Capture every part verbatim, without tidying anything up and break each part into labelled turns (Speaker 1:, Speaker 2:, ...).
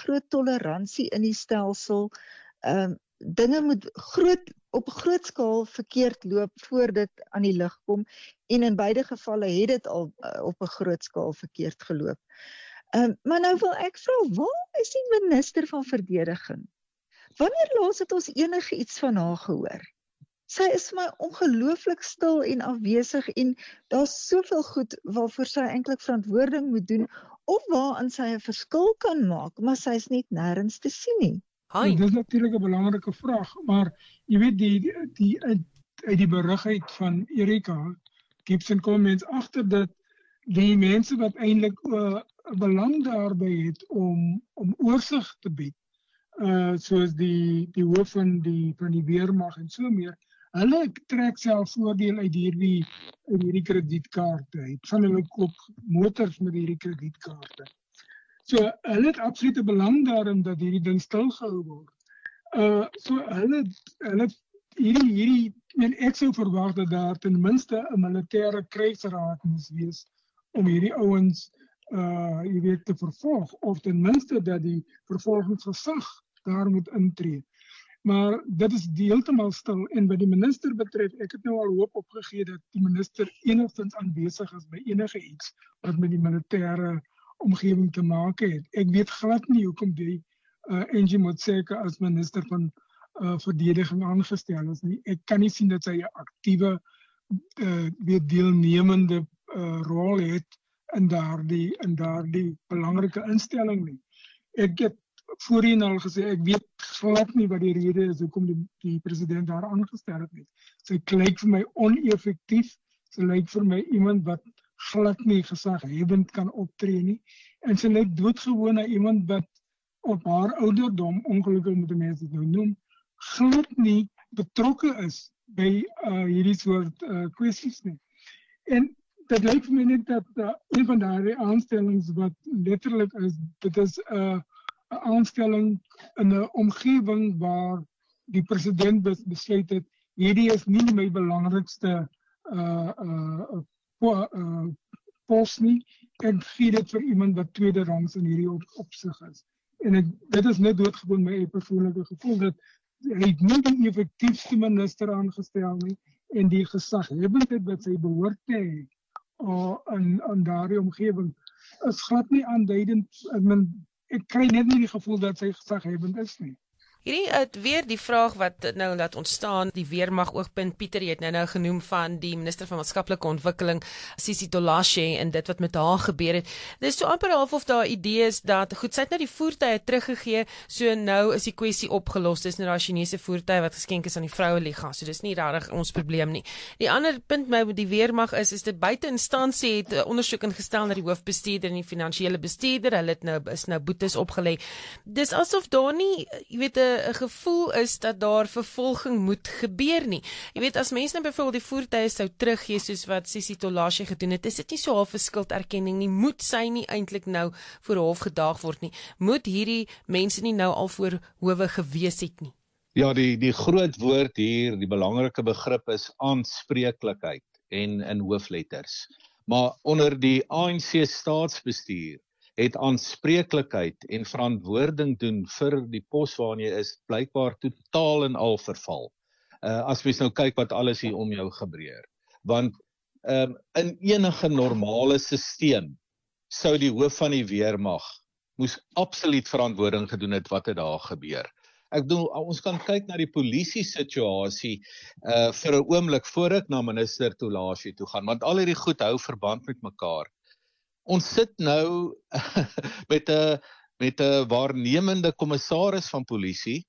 Speaker 1: groot toleransie in die stelsel. Um, dinge moet groot, op groot skaal verkeerd loop voor dit aan die lig kom, en in beide gevalle het dit al uh, op 'n groot skaal verkeerd geloop. Um, maar nou wil ek vra, waar is die minister van verdediging? Wanneer laas het ons enige iets van haar gehoor? Sy is vir my ongelooflik stil en afwesig, en daar's soveel goed waarvoor sy eintlik verantwoording moet doen, of waaraan sy 'n verskil kan maak, maar sy is net nêrens te sien nie.
Speaker 2: Ja, dit is natuurlijk 'n belangrike vraag, maar jy weet, die, die, die uit, uit die berig uit van Erika Gibson kom mens agter dat die mense wat eintlik 'n uh, belang daarby het om, om oorsig te bied, uh, soos die, die hoof van die, van die weermag en so meer, hulle trek self voordeel uit hierdie, uit hierdie kredietkaarte uit, van hulle koop motors met hierdie kredietkaarte. So, hulle het absolute belang daarin dat hierdie ding stilgehou word. Uh, so, hulle, hulle hierdie, hierdie, en ek sou verwag dat daar ten minste 'n militêre krygsraad moes wees om hierdie ouens, uh, jy weet, te vervolg, of ten minste dat die vervolgingsgesag daar moet intree. Maar dit is heeltemal stil, en wat die minister betref, ek het nou al hoop opgegee dat die minister enigstens aanwesig is by enige iets wat met die militêre omgewing te maak het. Ek weet glad nie hoekom die uh, Angie Motshekga as minister van uh, verdediging aangestel is nie. Ek kan nie sien dat sy 'n aktiewe, uh, weer deelnemende uh, rol het in daardie in daardie belangrike instelling nie. Ek het voorheen al gesê, ek weet glad nie wat die rede is hoekom die, die president daar aangestel het nie. Sy lyk vir my oneffektief, sy lyk vir my iemand wat glad nie gesaghebend kan optree nie, en sy lyk doodgewoon na iemand wat op haar ouderdom, ongelukkig moet die mense dit nou noem, glad nie betrokke is by uh, hierdie soort uh, kwessies nie. En dit lyk vir my net dat uh, een van daardie aanstellings wat letterlik is, dit is 'n uh, 'n aanstelling in 'n omgewing waar die president besluit het, hierdie is nie my belangrikste uh, uh, uh, uh, pos nie, en gee dit vir iemand wat tweede rangs in hierdie op, opsig is. En ek, dit is net doodgewoon my persoonlike gevoel, dat hy het nie die effektiefste minister aangestel nie, en die gesaghebendheid wat sy behoort te hê uh, in, in daardie omgewing, is glad nie aanduidend. Ek min, ek kry net nie die gevoel dat sy gesaghebend is nie.
Speaker 3: Hierdie het weer die vraag wat nou laat ontstaan, die weermag oogpunt. Pieter, jy het nou nou genoem van die minister van maatskaplike ontwikkeling, Sisi Tolashe, en dit wat met haar gebeur het. Dit is so amper half of daar idee is dat, goed, sy het nou die voertuie teruggegee, so nou is die kwessie opgelos. Dis nou daar Chinese voertuie wat geskenk is aan die Vroueliga, so dis nie regtig ons probleem nie. Die ander punt my met die weermag is, is dit buite instansie het 'n ondersoek ingestel na die hoofbestuurder en die finansiële bestuurder, hulle het nou, is nou boetes opgelê. Dis asof daar nie, jy weet, 'n 'n gevoel is dat daar vervolging moet gebeur nie. Jy weet, as mense nou byvoorbeeld die voertuie sou teruggee soos wat Sisi Tolashe gedoen het, is dit nie so half 'n skulderkenning nie. Moet sy nie eintlik nou voor hof gedaag word nie? Moet hierdie mense nie nou al voor howe gewees het nie?
Speaker 4: Ja, die die groot woord hier, die belangrike begrip is aanspreeklikheid en in hoofletters. Maar onder die A N C staatsbestuur het aanspreeklikheid en verantwoording doen vir die pos waarin jy is, blykbaar totaal en al verval. Uh, as mens nou kyk wat alles hier om jou gebeur. Want um, in enige normale sisteem sou die hoof van die weermag moes absoluut verantwoording gedoen het wat het daar gebeur. Ek bedoel, ons kan kyk na die polisie situasie uh, vir 'n oomblik voor ek na minister Tolashe toe gaan, want al hierdie goed hou verband met mekaar. Ons sit nou met 'n met 'n waarnemende kommissaris van polisie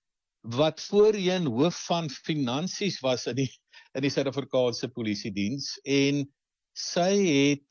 Speaker 4: wat voorheen hoof van finansies was in die in die Suid-Afrikaanse polisiediens, en sy het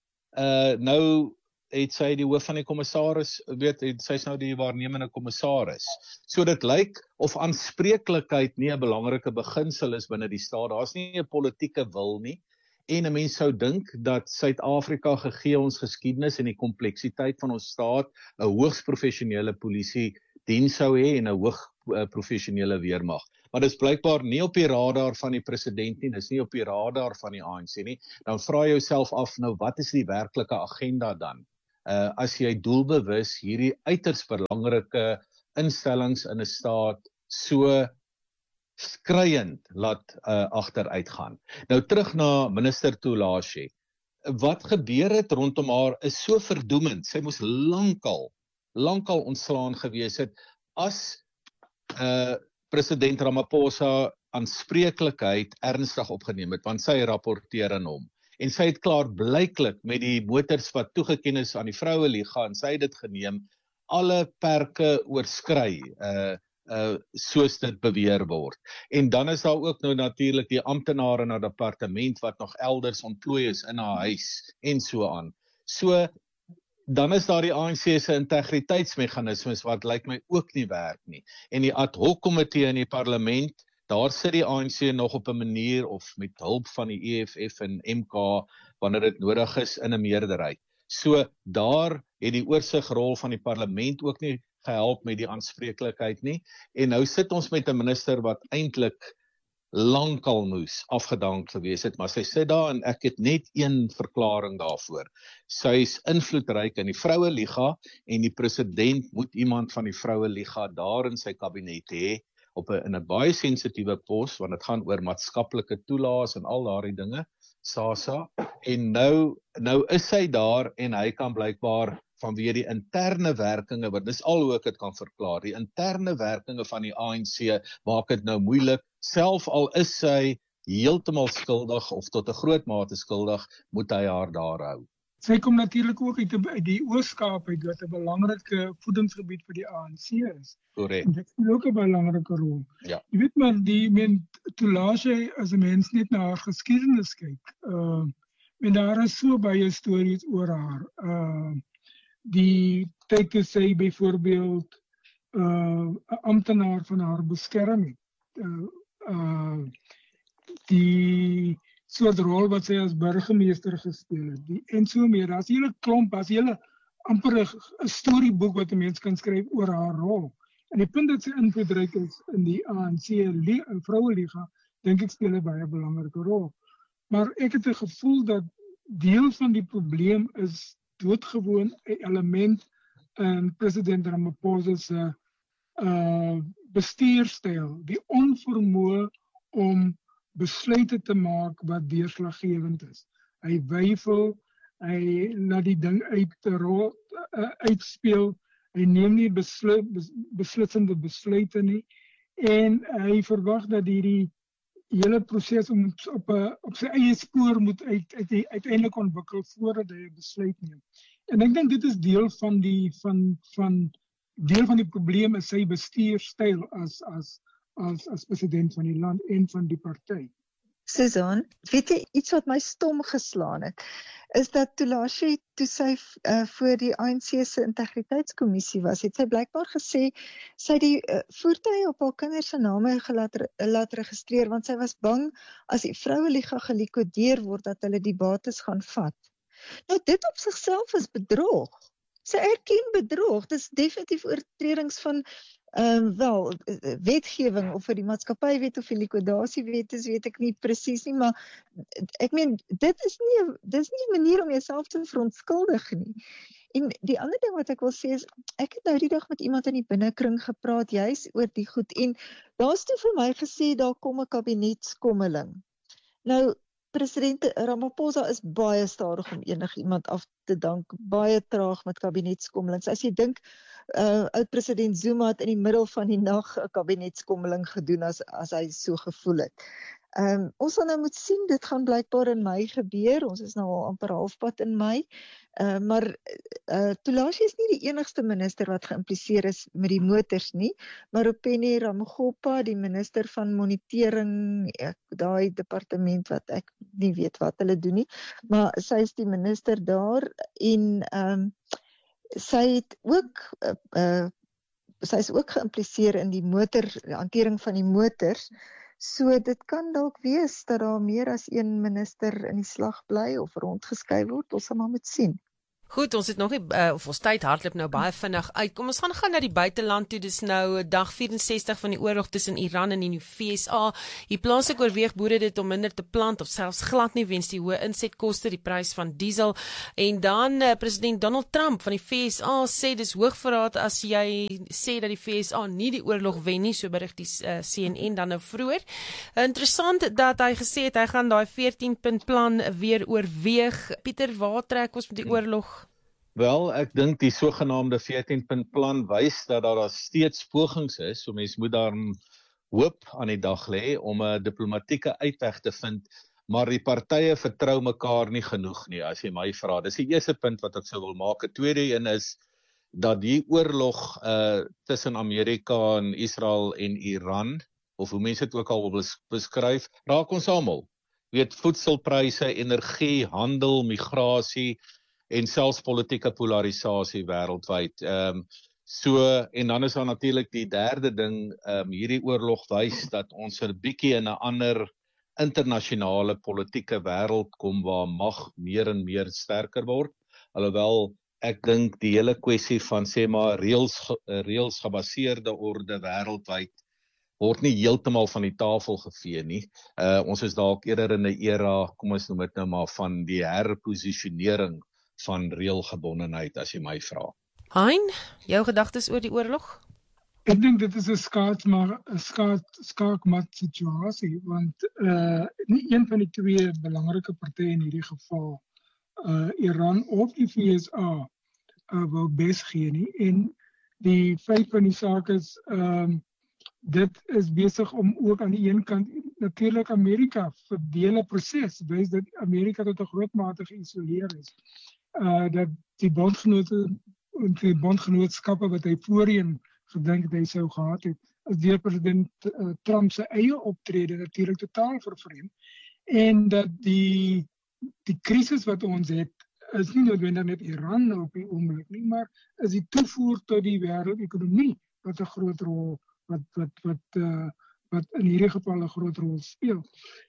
Speaker 4: uh, nou het sy die hoof van die kommissaris, weet, sy's nou die waarnemende kommissaris. So dit lyk of aanspreeklikheid nie 'n belangrike beginsel is binne die staat. Daar's nie 'n politieke wil nie. En 'n mens sou dink dat Suid-Afrika gegee ons geskiedenis en die kompleksiteit van ons staat 'n hoogs professionele polisie diens sou hê en 'n hoog uh, professionele weermag. Maar dis blykbaar nie op die radar van die president nie, dis nie op die radar van die A N C nie. Dan vra jy jouself af, nou wat is die werklike agenda dan? uh, as jy doelbewus hierdie uiters belangrike instellings in 'n staat so skreiend laat uh, agteruit gaan. Nou terug na minister Tulashe. Wat gebeur het rondom haar is so verdoemend. Sy moes lankal, lankal ontslaan gewees het as uh, president Ramaphosa aanspreeklikheid ernstig opgeneem het, want sy rapporteer aan hom. En sy het klaar blyklik met die motors wat toegeken is aan die Vroueliga, en sy het dit geneem, alle perke oorskry, uh, uh, soos dit beweer word. En dan is daar ook nou natuurlik die amptenare na departement wat nog elders ontplooi is in haar huis, en so aan. So, dan is daar die A N C se integriteitsmeganismes wat lyk my ook nie werk nie. En die ad hoc komitee in die parlement, daar sit die A N C nog op 'n manier of met hulp van die E F F en M K wanneer dit nodig is in 'n meerderheid. So daar het die oorsigrol van die parlement ook nie gehelp met die aanspreeklikheid nie. En nou sit ons met 'n minister wat eintlik lankal moes afgedank gewees het, maar sy sit daar en ek het net een verklaring daarvoor. Sy is invloedryk in die Vroueliga en die president moet iemand van die Vroueliga daar in sy kabinet hê, op 'n in 'n baie sensitiewe pos, want dit gaan oor maatskaplike toelaas en al daardie dinge, SASSA, en nou nou is sy daar en hy kan blykbaar vanweë die interne werkinge, want dis al hoe ek dit kan verklaar, die interne werkinge van die A N C maak dit nou moeilik, self al is sy heeltemal skuldig of tot 'n groot mate skuldig, moet hy haar daar hou.
Speaker 2: Sy kom natuurlik ook uit die, die Oos-Kaap uit wat 'n belangrike voedingsgebied vir die A N C is.
Speaker 4: Korrek.
Speaker 2: En dit speel ook 'n belangrike rol.
Speaker 4: Ja.
Speaker 2: Jy weet maar, die men Tulashe, as 'n mens net na haar geskiedenis kyk, uh, en daar is so baie stories oor haar. Uh, die tyd toe sy byvoorbeeld 'n uh, amptenaar van haar beskerm het. Uh, uh, die soort rol wat sy as burgemeester gespeel het, die, en so meer, daar's 'n hele klomp, daar's 'n hele amper 'n storieboek wat 'n mens kan skryf oor haar rol. En die punt dat sy invloedryk is in die A N C Vroueliga, dink ek speel 'n baie belangrike rol. Maar ek het 'n gevoel dat deel van die probleem is doodgewoon 'n element in president Ramaphosa se uh, bestuurstyl, die onvermoë om besluite te maak wat deurslaggewend is. Hy weifel, hy laat die ding uit rol, uh, uitspeel, hy neem nie beslu, bes, beslissende besluite nie, en hy verwag dat hierdie hele proses om op, op, op sy eie spoor moet uit, uit, uiteindelik ontwikkel voordat hy 'n besluit neem. En ek dink dit is deel van die van van deel van die probleem is sy bestuurstyl as as as as president van die land en van die party.
Speaker 1: Susan, weet jy iets wat my stom geslaan het, is dat Tulashe, toe sy uh, voor die A N C se integriteitskommissie was, het sy blykbaar gesê sy het die uh, voertuie op haar kinders se name gelaat laat registreer, want sy was bang as die Vroueliga gelikodeer word dat hulle die bates gaan vat. Nou dit op sigself is bedrog. Sy erken bedrog. Dis definitief oortredings van um, wel wetgewing of vir die maatskappywet of die likwidasiewet is, weet ek nie presies nie, maar ek meen dit is nie dis nie 'n manier om jouself te verontskuldig nie. En die ander ding wat ek wil sê is, ek het nou die dag met iemand in die binnekring gepraat juis oor die goed en daar's toe vir my gesê daar kom 'n kabinetskommeling. Nou president Ramaphosa is baie stadig om enigiemand af te dank, baie traag met kabinetskommelings. As jy dink, uh, oud-president Zuma het in die middel van die nag 'n kabinetskommeling gedoen as as hy so gevoel het. Um, ons sal nou moet sien, dit gaan blykbaar in Mei gebeur, ons is nou al amper halfpad in Mei, uh, maar uh, Tulashe is nie die enigste minister wat geïmpliseer is met die motors nie, Maropeni Ramogopa, die minister van monitering, daai departement wat ek nie weet wat hulle doen nie, maar sy is die minister daar, en um, sy het ook, uh, uh, sy is ook geïmpliseer in die motor, die hantering van die motors. So dit kan dalk wees dat daar meer as een minister in die slag bly of rondgeskuif word, ons sal maar moet sien.
Speaker 3: Goed, ons het nog nie, uh, of ons tyd hardloop nou baie vinnig uit. Kom ons gaan gaan na die buiteland toe. Dis nou dag vyf-en-sestig van die oorlog tussen Iran en die V S A. Hier plaaslik oorweeg boere dit om minder te plant of selfs glad nie weens die hoë insetkoste, die prys van diesel. En dan uh, president Donald Trump van die V S A sê dis hoogverraad as jy sê dat die V S A nie die oorlog wen nie, so berig die uh, C N N dan nou vroeër. Interessant dat hy gesê het hy gaan daai veertien punt plan weer oorweeg. Pieter, waar trek ons met die oorlog?
Speaker 4: Wel, ek dink die sogenaamde veertien punt plan wys dat daar steeds pogings is, so mens moet daar hoop aan die dag lê om 'n diplomatieke uitweg te vind, maar die partye vertrou mekaar nie genoeg nie, as jy my vra. Dis die eerste punt wat ek sou wil maak. 'n Tweede een is dat die oorlog uh, tussen Amerika en Israel en Iran, of hoe mense dit ook al wil beskryf, raak ons almal. Weet, voedselpryse, energie, handel, migrasie en selfs politieke polarisasie wêreldwyd. Ehm um, so en dan is daar natuurlik die derde ding, ehm um, hierdie oorlog wys dat ons 'n bietjie in 'n ander internasionale politieke wêreld kom waar mag meer en meer sterker word. Alhoewel ek dink die hele kwessie van sê maar reëls reëls gebaseerde orde wêreldwyd word nie heeltemal van die tafel gevee nie. Uh ons is dalk eerder in 'n era, kom ons noem dit nou maar, van die herposisionering van reëlgebondenheid, as jy my vra.
Speaker 3: Hein, jou gedagtes oor die oorlog?
Speaker 2: Ek dink dit is 'n skaats maar 'n skaat skaakmat situasie, want uh nie een van die twee belangrike partye in hierdie geval, uh Iran of die V S A, uh, wil bes gee nie. En die feit van die saak is, um, dit is besig om ook aan die een kant natuurlik Amerika vir die hele proses, wys dat Amerika tot 'n groot mate geïsoleer is. Uh, dat die bondgenote en die bondgenootskappe wat hy voorheen gedink het hy sou gehad het, as deur president uh, Trump se eie optrede natuurlik totaal vervreem. En dat die die krisis wat ons het, is nie noodwendig net Iran op die oomblik nie, maar is die toevoer tot die wêreldekonomie wat 'n groot rol wat wat wat uh, wat in hierdie geval 'n groot rol speel.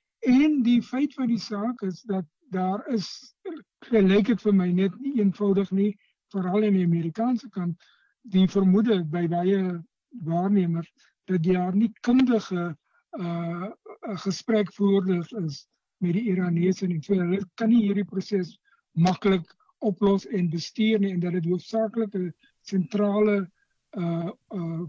Speaker 2: En die feit van die saak is dat daar is, lyk dit vir my net nie eenvoudig nie, veral in die Amerikaanse kant, die vermoede by baie waarnemers dat daar nie kundige uh, gesprekvoerders is met die Iranese en so hulle kan nie hierdie proses maklik oplos en bestuur nie, en dat dit hoofsaaklik 'n sentrale uh, uh,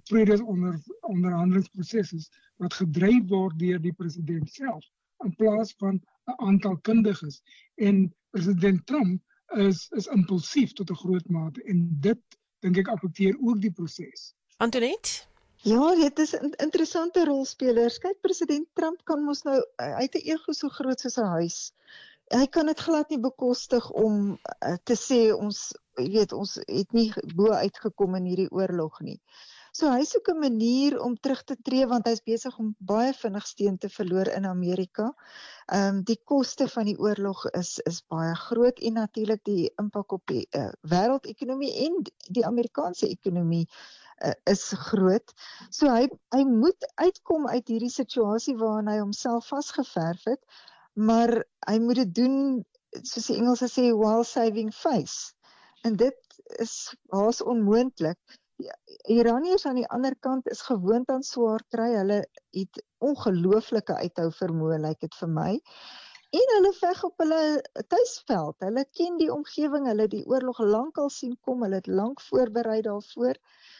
Speaker 2: vredesonderhandelingsproses is wat gedryf word deur die president self in plaas van 'n aantal kundiges. En president Trump is is impulsief tot 'n groot mate en dit dink ek affekteer ook die proses.
Speaker 3: Antoinette?
Speaker 1: Ja, dit is 'n interessante rolspelers. Kyk, president Trump kan mos nou, hy het 'n ego so groot soos 'n huis. Hy kan dit glad nie bekostig om uh, te sê ons, jy weet, ons het nie bo uitgekom in hierdie oorlog nie. So hy soek 'n manier om terug te tree, want hy's besig om baie vinnig steun te verloor in Amerika. Ehm um, die koste van die oorlog is is baie groot en natuurlik die impak op die uh, wêreldekonomie en die Amerikaanse ekonomie uh, is groot. So hy hy moet uitkom uit hierdie situasie waarin hy homself vasgeverf het, maar hy moet dit doen, soos die Engelse sê, while saving face. En dit is haas onmoontlik. Iraniërs aan die ander kant is gewoond aan swaar kry. Hulle het ongelooflike uithou vermoë, lyk dit vir my. En hulle veg op hulle tuisveld. Hulle ken die omgewing, hulle die oorlog lankal sien kom, hulle het lank voorberei daarvoor.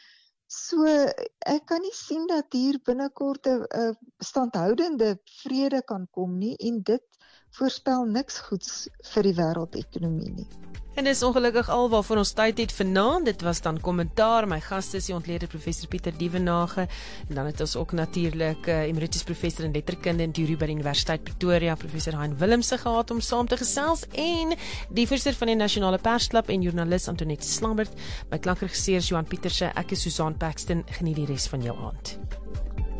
Speaker 1: So ek kan nie sien dat hier binnekort 'n standhoudende vrede kan kom nie, en dit voorspel niks goeds vir die wêreldekonomie nie.
Speaker 3: En dis ongelukkig al waarvoor ons tyd het vanaand. Dit was dan kommentaar. My gaste is die ontleerde professor Pieter Dievenage, en dan het ons ook natuurlik uh, emeritus professor in letterkunde en teorie by die Universiteit Pretoria, professor Hein Willemse gehad om saam te gesels, en die voorsitter van die Nasionale Persklub en joernalis Antoinette Slambert. My klankregisseur is Johan Pieterse. Ek is Susan Paxton. Geniet die res van jou aand.